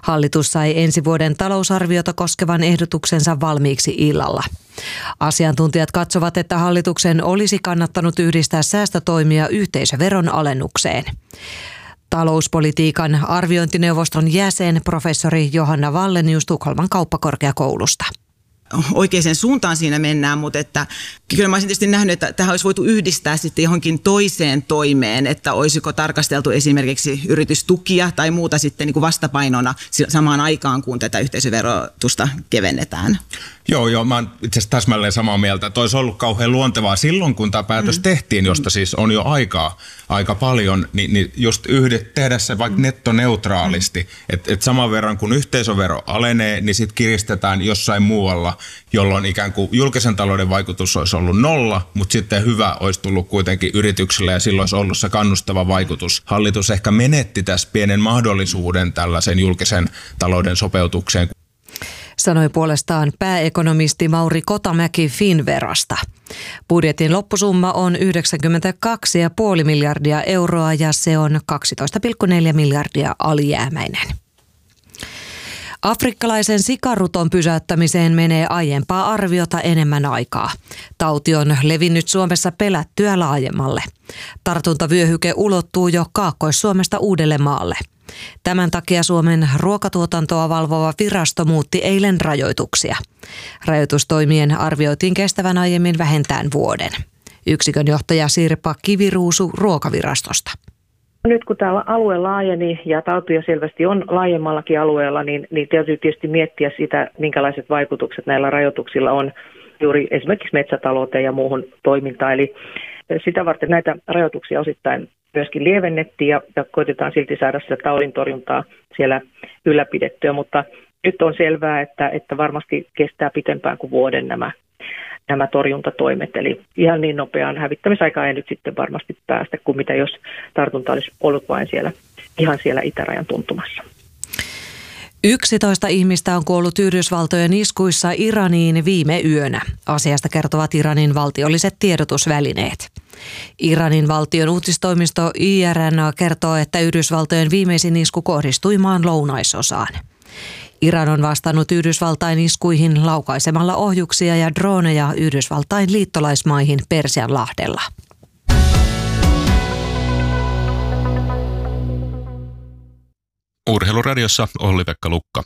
Hallitus sai ensi vuoden talousarviota koskevan ehdotuksensa valmiiksi illalla. Asiantuntijat katsovat, että hallituksen olisi kannattanut yhdistää säästötoimia yhteisöveron alennukseen. Talouspolitiikan arviointineuvoston jäsen professori Johanna Wallenius Tukholman kauppakorkeakoulusta. Oikeaan suuntaan siinä mennään, mutta että kyllä mä olisin tietysti nähnyt, että tähän olisi voitu yhdistää sitten johonkin toiseen toimeen, että olisiko tarkasteltu esimerkiksi yritystukia tai muuta sitten niin kuin vastapainona samaan aikaan, kun tätä yhteisöverotusta kevennetään. Joo, mä oon itse asiassa täsmälleen samaa mieltä, että olisi ollut kauhean luontevaa silloin, kun tämä päätös tehtiin, josta siis on jo aika paljon, niin just tehdä se vaikka nettoneutraalisti, että saman verran kun yhteisövero alenee, niin sitten kiristetään jossain muualla, jolloin ikään kuin julkisen talouden vaikutus olisi ollut 0, mutta sitten hyvä olisi tullut kuitenkin yrityksille ja silloin olisi ollut se kannustava vaikutus. Hallitus ehkä menetti tässä pienen mahdollisuuden tällaisen julkisen talouden sopeutukseen. Sanoi puolestaan pääekonomisti Mauri Kotamäki Finnverasta. Budjetin loppusumma on 92,5 miljardia euroa ja se on 12,4 miljardia alijäämäinen. Afrikkalaisen sikaruton pysäyttämiseen menee aiempaa arviota enemmän aikaa. Tauti on levinnyt Suomessa pelättyä laajemmalle. Tartuntavyöhyke ulottuu jo Kaakkois-Suomesta Uudellemaalle. Tämän takia Suomen ruokatuotantoa valvova virasto muutti eilen rajoituksia. Rajoitustoimien arvioitiin kestävän aiemmin vähintään vuoden. Yksikön johtaja Sirpa Kiviruusu Ruokavirastosta. Nyt kun tämä alue laajeni ja tautia selvästi on laajemmallakin alueella, niin täytyy tietysti miettiä sitä, minkälaiset vaikutukset näillä rajoituksilla on juuri esimerkiksi metsätalouteen ja muuhun toimintaan. Eli sitä varten näitä rajoituksia osittain myöskin lievennettiin ja koitetaan silti saada sitä taudintorjuntaa siellä ylläpidettyä, mutta nyt on selvää, että varmasti kestää pitempään kuin vuoden nämä torjuntatoimet. Eli ihan niin nopeaan hävittämisaikaan ei nyt sitten varmasti päästä kuin mitä jos tartunta olisi ollut vain ihan siellä itärajan tuntumassa. 11 ihmistä on kuollut Yhdysvaltojen iskuissa Iraniin viime yönä. Asiasta kertovat Iranin valtiolliset tiedotusvälineet. Iranin valtion uutistoimisto IRNA kertoo, että Yhdysvaltojen viimeisin isku kohdistui maan lounaisosaan. Iran on vastannut Yhdysvaltain iskuihin laukaisemalla ohjuksia ja droneja Yhdysvaltain liittolaismaihin Persianlahdella. Urheiluradiossa Olli-Pekka Lukka.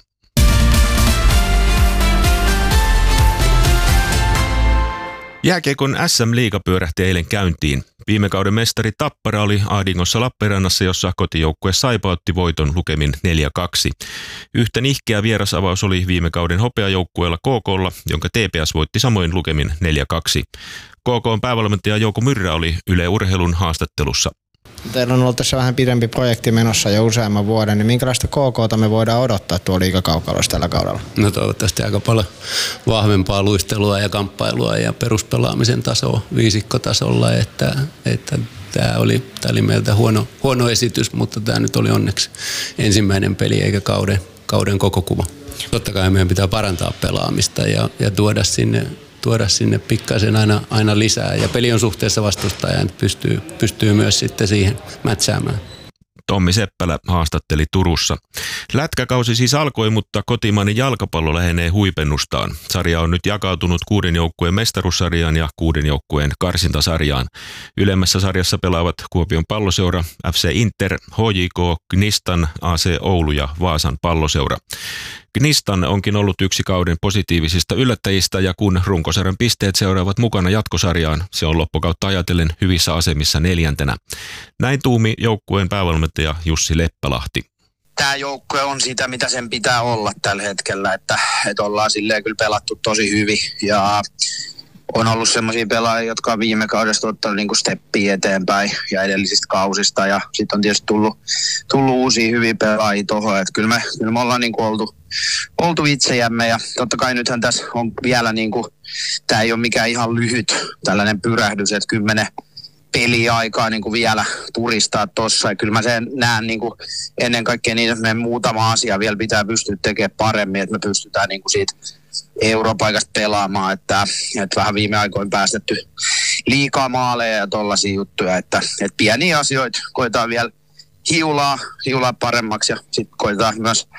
Jääkiekon SM-liiga pyörähti eilen käyntiin. Viime kauden mestari Tappara oli ahdingossa Lappeenrannassa, jossa kotijoukkue Saipa otti voiton lukemin 4-2. Yhtä nihkeä vierasavaus oli viime kauden hopeajoukkueella KK:lla, jonka TPS voitti samoin lukemin 4-2. KK:n päävalmentaja Jouko Myrrä oli Yle Urheilun haastattelussa. Teillä on ollut tässä vähän pidempi projekti menossa jo useamman vuoden, niin minkälaista KK:ta me voidaan odottaa tuolla liigakaukalossa tällä kaudella? No toivottavasti aika paljon vahvempaa luistelua ja kamppailua ja peruspelaamisen tasoa viisikkotasolla, että tämä oli meiltä huono esitys, mutta tämä nyt oli onneksi ensimmäinen peli eikä kauden koko kuva. Totta kai meidän pitää parantaa pelaamista ja tuoda sinne pikkasen aina lisää. Ja peli on suhteessa vastustajaan, pystyy myös sitten siihen mätsäämään. Tommi Seppälä haastatteli Turussa. Lätkäkausi siis alkoi, mutta kotimainen jalkapallo lähenee huipennustaan. Sarja on nyt jakautunut 6 joukkueen mestaruussarjaan ja 6 joukkueen karsintasarjaan. Ylemmässä sarjassa pelaavat Kuopion Palloseura, FC Inter, HJK, Gnistan, AC Oulu ja Vaasan Palloseura. Gnistan onkin ollut yksi kauden positiivisista yllättäjistä ja kun runkosarjan pisteet seuraavat mukana jatkosarjaan, se on loppukautta ajatellen hyvissä asemissa 4. Näin tuumi joukkueen päävalmentaja Jussi Leppälahti. Tämä joukkue on sitä, mitä sen pitää olla tällä hetkellä, että ollaan silleen kyllä pelattu tosi hyvin ja on ollut semmoisia pelaajia, jotka on viime kaudesta ottanut niinku steppiä eteenpäin ja edellisistä kausista ja sitten on tietysti tullut uusia hyviä pelaajia tuohon, että kyllä me ollaan niinku oltu itsejämme ja totta kai nythän tässä on vielä niinku, tämä ei ole mikään ihan lyhyt tällainen pyrähdys, että 10 peliaikaa niin kuin vielä puristaa tuossa. Ja kyllä mä sen näen niin kuin ennen kaikkea niin, että meidän muutama asia vielä pitää pystyä tekemään paremmin, että me pystytään niin kuin siitä europaikasta pelaamaan, että vähän viime aikoina päästetty liikaa maaleja ja tollaisia juttuja, että pieniä asioita koetaan vielä hiulaa paremmaksi ja sitten koetaan myös